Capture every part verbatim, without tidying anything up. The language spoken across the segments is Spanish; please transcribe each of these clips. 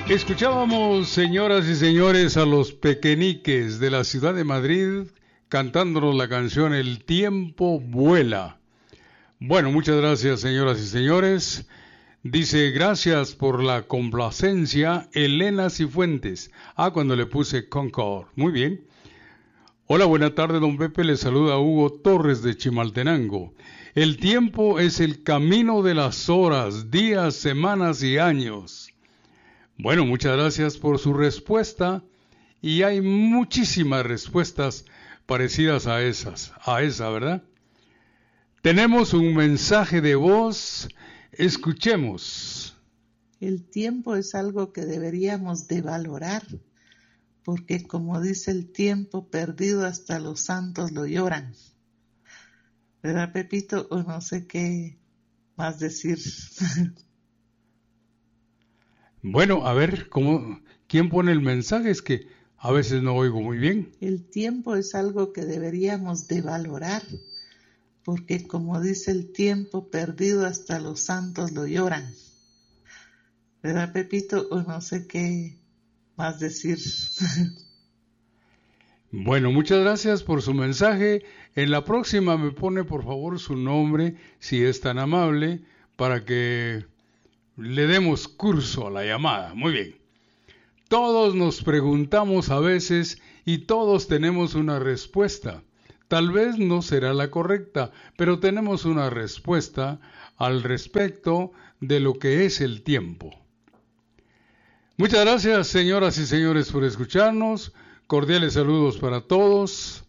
Escuchábamos, señoras y señores, a los Pequeñiques de la ciudad de Madrid cantándonos la canción El tiempo vuela. Bueno, muchas gracias, señoras y señores. Dice, gracias por la complacencia, Elena Cifuentes. Ah, cuando le puse Concord. Muy bien. Hola, buena tarde, don Pepe. Le saluda Hugo Torres de Chimaltenango. El tiempo es el camino de las horas, días, semanas y años. Bueno, muchas gracias por su respuesta. Y hay muchísimas respuestas parecidas a esas, a esa, ¿verdad? Tenemos un mensaje de voz. Escuchemos. El tiempo es algo que deberíamos de valorar, porque como dice el tiempo, perdido hasta los santos lo lloran. ¿Verdad, Pepito? O no sé qué más decir. Bueno, a ver, ¿cómo, ¿quién pone el mensaje? Es que a veces no oigo muy bien. El tiempo es algo que deberíamos de valorar, porque como dice el tiempo, perdido hasta los santos lo lloran. ¿Verdad, Pepito? O no sé qué más decir. Bueno, muchas gracias por su mensaje. En la próxima me pone por favor su nombre, si es tan amable, para que le demos curso a la llamada. Muy bien. Todos nos preguntamos a veces y todos tenemos una respuesta. Tal vez no será la correcta, pero tenemos una respuesta al respecto de lo que es el tiempo. Muchas gracias, señoras y señores, por escucharnos. Cordiales saludos para todos.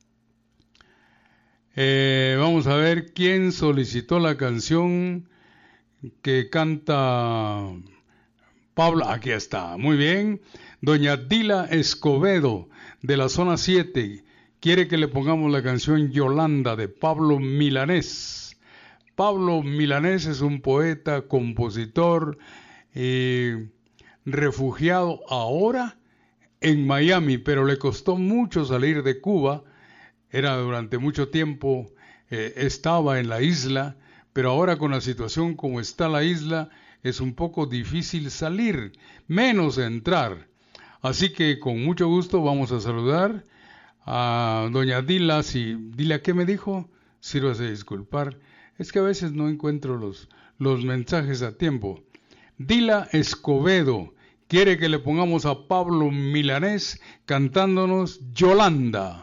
Eh, vamos a ver quién solicitó la canción que canta Pablo. Aquí está, muy bien. Doña Dila Escobedo, de la zona siete, quiere que le pongamos la canción Yolanda, de Pablo Milanés. Pablo Milanés es un poeta, compositor, eh, refugiado ahora en Miami, pero le costó mucho salir de Cuba. Era durante mucho tiempo, eh, estaba en la isla, pero ahora con la situación como está la isla, es un poco difícil salir, menos entrar. Así que con mucho gusto vamos a saludar a doña Dila. Si, Dila, ¿qué me dijo? Sírvase disculpar. Es que a veces no encuentro los, los mensajes a tiempo. Dila Escobedo quiere que le pongamos a Pablo Milanés cantándonos Yolanda.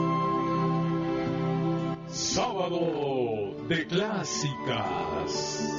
Sábado de Clásicas.